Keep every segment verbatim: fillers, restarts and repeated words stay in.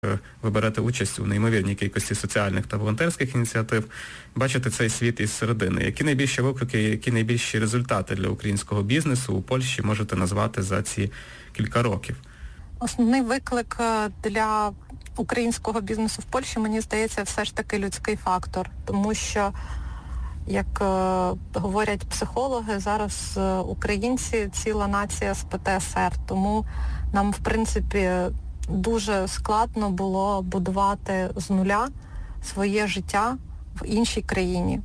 Ви берете участь у неймовірній кількості соціальних та волонтерських ініціатив. Бачите цей світ із середини. Які найбільші виклики, які найбільші результати для українського бізнесу у Польщі можете назвати за ці кілька років? Основний виклик для українського бізнесу в Польщі, мені здається, все ж таки людський фактор. Тому що, як е, говорять психологи, зараз е, українці ціла нація з Пе Те Ес Ер. Тому нам, в принципі, дуже складно було будувати з нуля своє життя в іншій країні.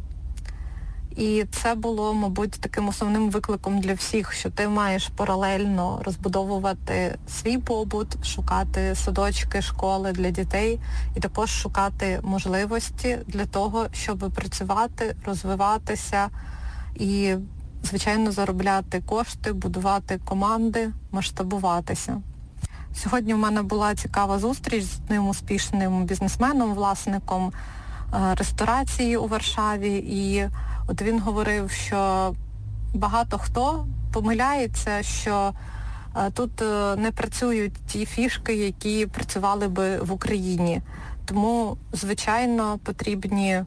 І це було, мабуть, таким основним викликом для всіх, що ти маєш паралельно розбудовувати свій побут, шукати садочки, школи для дітей і також шукати можливості для того, щоб працювати, розвиватися і, звичайно, заробляти кошти, будувати команди, масштабуватися. Сьогодні в мене була цікава зустріч з одним успішним бізнесменом, власником ресторації у Варшаві, і от він говорив, що багато хто помиляється, що тут не працюють ті фішки, які працювали би в Україні. Тому, звичайно, потрібні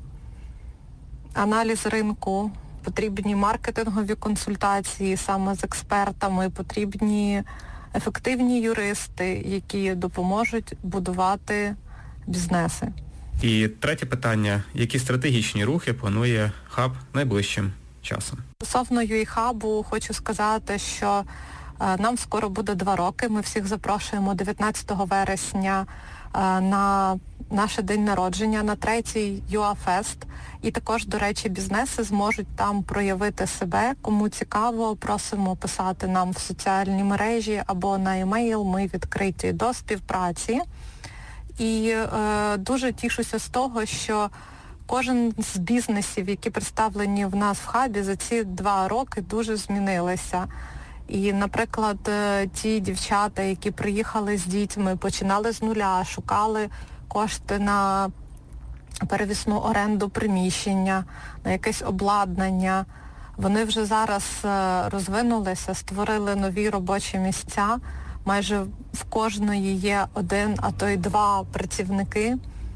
аналіз ринку, потрібні маркетингові консультації саме з експертами, потрібні ефективні юристи, які допоможуть будувати бізнеси. І третє питання. Які стратегічні рухи планує хаб найближчим часом? Стосовно ю ей хабу хочу сказати, що е, нам скоро буде два роки. Ми всіх запрошуємо дев'ятнадцятого вересня е, на наш день народження, на третій ю а Фест. І також, до речі, бізнеси зможуть там проявити себе. Кому цікаво, просимо писати нам в соціальні мережі або на емейл. Ми відкриті до співпраці. І е, дуже тішуся з того, що кожен з бізнесів, які представлені в нас в хабі, за ці два роки дуже змінилися. І, наприклад, ті дівчата, які приїхали з дітьми, починали з нуля, шукали кошти на перевісну оренду приміщення, на якесь обладнання. Вони вже зараз розвинулися, створили нові робочі місця. Майже в кожної є один, а то й два працівники.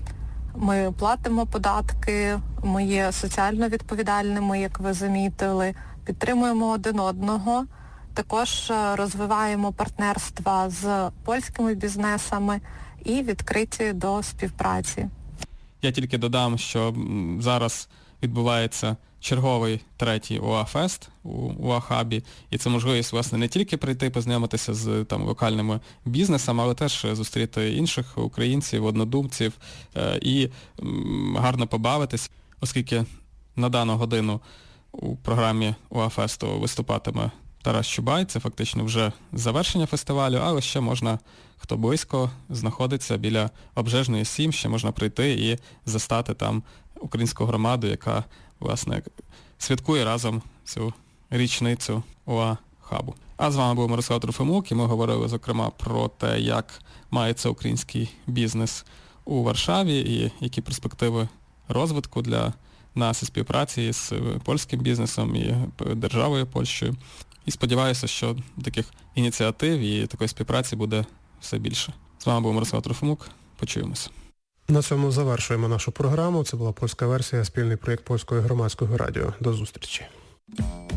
Ми платимо податки, ми є соціально відповідальними, як ви замітили, підтримуємо один одного. Також розвиваємо партнерства з польськими бізнесами і відкриті до співпраці. Я тільки додам, що зараз відбувається черговий третій о а Фест у ОА-хабі, і це можливість, власне, не тільки прийти познайомитися з там локальними бізнесами, але теж зустріти інших українців, однодумців е, і м, гарно побавитись, оскільки на дану годину у програмі о а Фесту виступатиме Тарас Чубай, це фактично вже завершення фестивалю, але ще можна, хто близько знаходиться біля Обжежної сім, ще можна прийти і застати там українську громаду, яка, власне, святкує разом цю річницю о а-хабу. А з вами був Мирослав Трофимук, і ми говорили, зокрема, про те, як мається український бізнес у Варшаві і які перспективи розвитку для нас і співпраці з польським бізнесом і державою Польщею. І сподіваюся, що таких ініціатив і такої співпраці буде все більше. З вами був Мирослав Трофимук. Почуємося. На цьому завершуємо нашу програму. Це була польська версія, спільний проєкт Польського громадського радіо. До зустрічі.